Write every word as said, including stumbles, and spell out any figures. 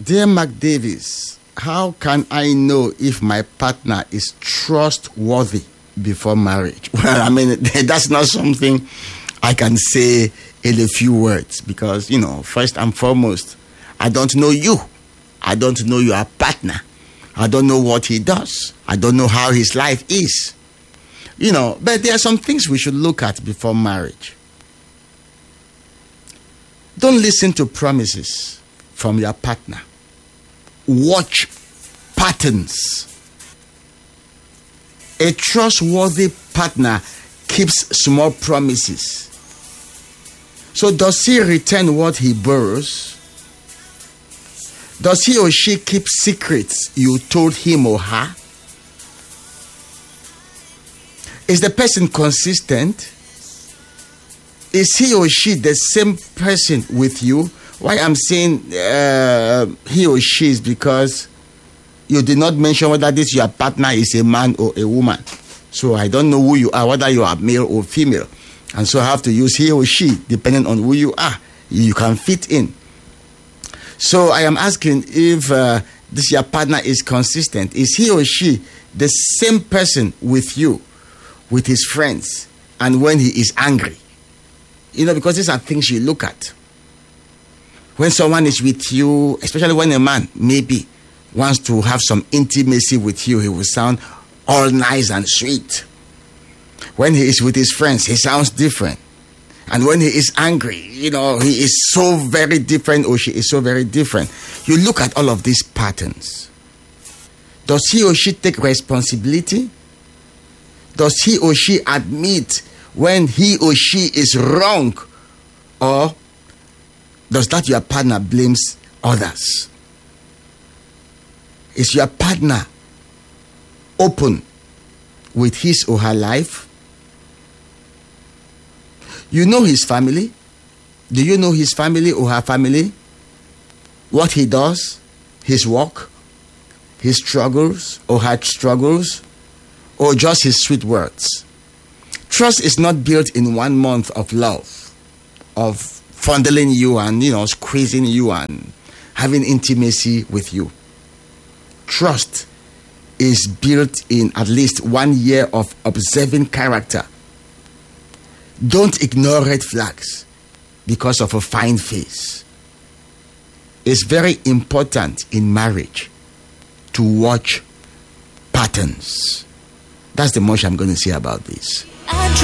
Dear Mark Davis, how can I know if my partner is trustworthy before marriage? Well, I mean, that's not something I can say in a few words because, you know, first and foremost, I don't know you. I don't know your partner. I don't know what he does. I don't know how his life is. You know, but there are some things we should look at before marriage. Don't listen to promises from your partner. Watch patterns. A trustworthy partner keeps small promises. So does he return what he borrows? Does he or she keep secrets you told him or her? Is the person consistent? Is he or she the same person with you? Why I'm saying uh, he or she is because you did not mention whether this your partner is a man or a woman. So I don't know who you are, whether you are male or female. And so I have to use he or she depending on who you are. You can fit in. So I am asking if uh, this your partner is consistent. Is he or she the same person with you, with his friends, and when he is angry? You know, because these are things you look at. When someone is with you, especially when a man maybe wants to have some intimacy with you, he will sound all nice and sweet. When he is with his friends, he sounds different. And when he is angry, you know, he is so very different or she is so very different. You look at all of these patterns. Does he or she take responsibility? Does he or she admit when he or she is wrong? Or does that your partner blames others? Is your partner open with his or her life? You know his family. Do you know his family or her family? What he does, his work, his struggles or her struggles, or just his sweet words? Trust is not built in one month of love, of fondling you and, you know, squeezing you and having intimacy with you. Trust is built in at least one year of observing character. Don't ignore red flags because of a fine face. It's very important in marriage to watch patterns. That's the much I'm going to say about this.